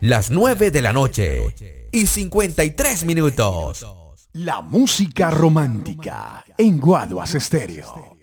las 9 de la noche y 53 minutos. La música romántica en Guaduas Estéreo.